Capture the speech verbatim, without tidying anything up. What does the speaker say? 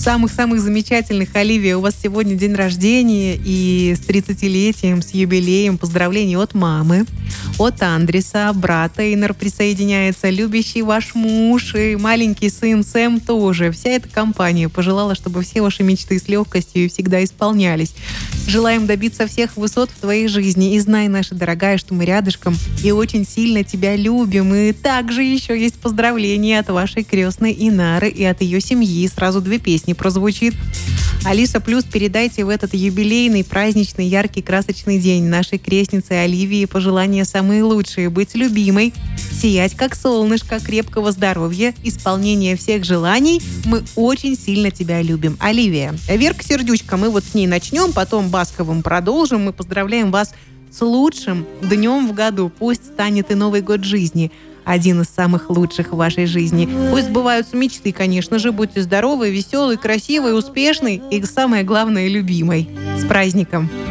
Самых-самых замечательных. Оливия, у вас сегодня день рождения, и с тридцатилетием, с юбилеем поздравления от мамы, от Андреса, брата Эйнар присоединяется, любящий ваш муж и маленький сын Сэм тоже. Вся эта компания пожелала, чтобы все ваши мечты с легкостью и всегда исполнялись. Желаем добиться всех высот в твоей жизни. И знай, наша дорогая, что мы рядышком и очень сильно тебя любим. И также еще есть поздравления от вашей крестной Инары и от ее семьи. Сразу две песни прозвучит. Алиса Плюс, передайте в этот юбилейный, праздничный, яркий, красочный день нашей крестнице Оливии пожелания самые лучшие. Быть любимой, сиять как солнышко, крепкого здоровья, исполнения всех желаний. Мы очень сильно тебя любим. Оливия. Верка Сердючка, мы вот с ней начнем, потом Басковым продолжим. Мы поздравляем вас с лучшим днем в году. Пусть станет и Новый год жизни один из самых лучших в вашей жизни. Пусть сбываются мечты, конечно же. Будьте здоровы, веселый, красивый, успешный и, самое главное, любимой. С праздником!